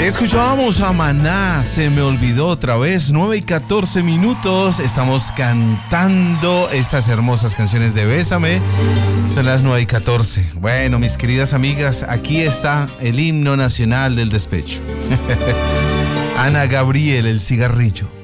Escuchábamos a Maná, se me olvidó otra vez, 9:14. Estamos cantando estas hermosas canciones de Bésame. Son las 9:14. Bueno, mis queridas amigas, aquí está el himno nacional del despecho. Ana Gabriel, el cigarrillo.